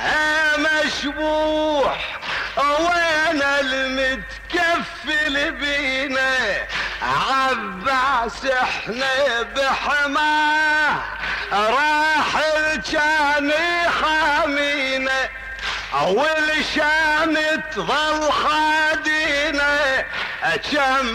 مشبوح وين المتكفل بينا عباس احنا بحماه راحل كان حامينا والشام تظل خادينا كم